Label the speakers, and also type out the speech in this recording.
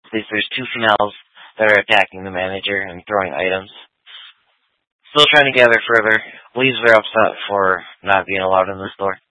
Speaker 1: There's two females that are attacking the manager and throwing items. Still trying to gather further. Police are upset for not being allowed in the store.